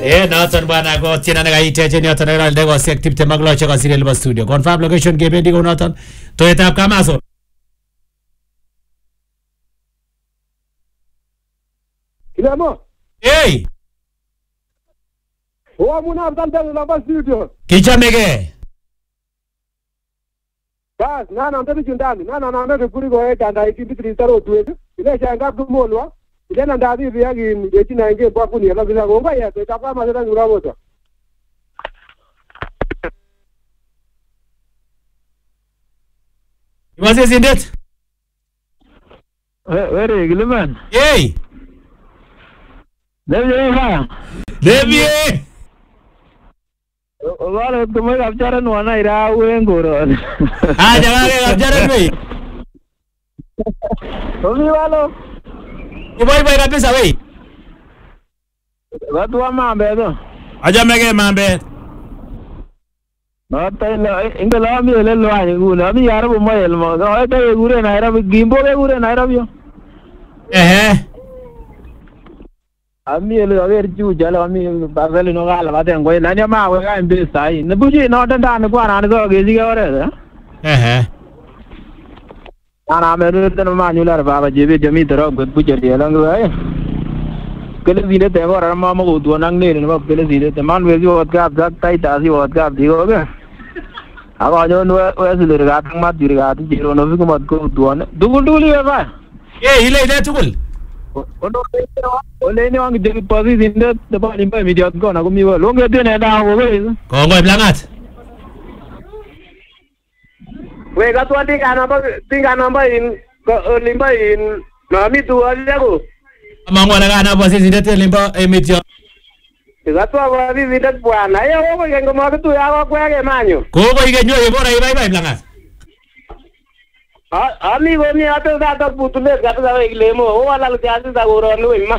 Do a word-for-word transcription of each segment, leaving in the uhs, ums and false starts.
Eh, noton bwana ko tiena nekaiteche noton ngalde ko sek tiptem ak lo chekasir elbo studio. Confirm location kebendi ko noton. Toetab Kamaso. Kilemo. Hey. Oa muna mtanda lamba studio. Kichamege. Bas, nana mtanda chundani. Nana nana kuri ko e tanda ikindi tritaro tuwe. Ile changa kumolwa. Ile na ndabi bia gi eti na nge kwa kuni ala bila ngomba ya te kapa mazera ngura moto. Was is in it? Where Gilman? Hey. Devi Devi. Wala tumoy kapcharan wana ira wengoro. Ah, jangan kapcharan me. Omi walo. Iboy boy kabisa we. Watu wa mambe do. Aja mege mambe. Mata la ingala mi le lo ani gula mi yara bo moy el mo. Ay ta gure na ira gimbo be gure na ira bio. Eh. Ami ele aver ju jala ami bagale no gala bate ngoi la nya ma we ga imbe sai. Ne buji no tanda ne kwa na go ge ji ga ore. Eh. Ana me ru tan ma nyular baba jebe jami taro buji de lang ai. Kele zile te ora ma ma go du nang ne ne ba kele zile te man we ji ot ga ga tai ta si ot ga di go ga. Ago jo no we si le ga tang ma di ga ti ro no vi ko mat ko du ne. Dugul dugul ye ba. Eh, ile ile tugul. Ono ole ni wang de pasi dinde de ba limba media ko na ko mi wa longe de ne da go we. Kongo blangat. We ga tu ati kana ba tinga namba in limba in na mi tu ale ko. Amango na kana bosi zinde limba emitio. Ga tu ba vi vi dak bwana. Ye go ko ngo ma tu ya ko kwege manyo. Kongo ige nyoye bora ibai bai blangat. Ami go mi ate da ta putule ga ta Kilemo o ala lu kasi da go ro nu imma.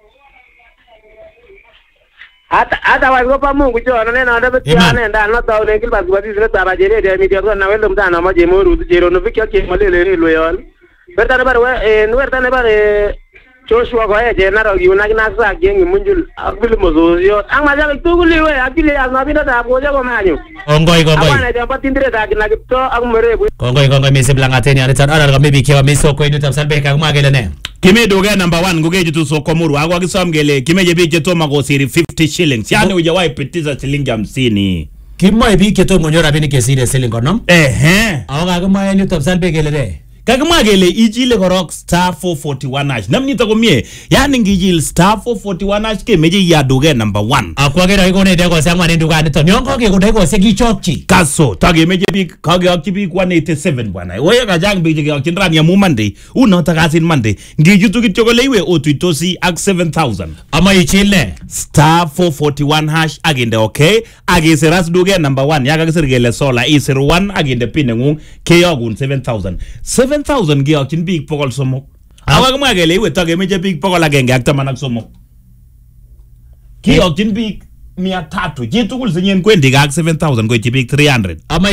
Ata ata wa go pa mungu jo na na da betia na nda na ta ne kil bas badi sre ta ba jere de mi jo na welum da na ma je mo ru jero no fikya ke male le ni lo yon. Berta ne bar we nu berta ne bar Joshua go e je na ro yu na na sa ge ngi munjul akbil mo zo yo ang ma ja tu guli we akile as na bi da ta go ja go manyu. Kongo kongo. Awana de pa tindire da na gito ak mere bu. Kongo kongo mi se blangate ni ani tan ara ga maybe kewa mi so ko inu tam salbe ka ma gele ne. Kime doge number one ngugeji tu so komuru agwa kisam gele kime jebi keto mago siri fifty shillings yani ujawai petiza shilingi hamsini kimo ebi keto monyora bini kesire shilingi no ehe awoga ga ma inu tam salbe gele de kagama gele ijile korok star four forty-one hash namni tako mie yani ngijil star four forty-one hash ke meje ya doge number one akwa gera iko ne dego sangwa ne nduga ne to nyonko ke kudego se gichokchi kaso tage meje bi kage akibi one eighty-seven bwana oye ga jang bi ge kindrani ya mu mande uno takasin mande ngijutu kitchokoleiwe otuitosi ak seven thousand ama ichile star four forty-one hash agende okay agese ras doge number one yaga kisirgele sola is zero one agende pinengu ke yogun seven thousand seven thousand gi akin big pokol somok awa ma gele we tage meje big pokol agenge ak tamanak somok ki akin big mia tatu jitu kul senyen kwendi ga seven thousand go big three hundred ama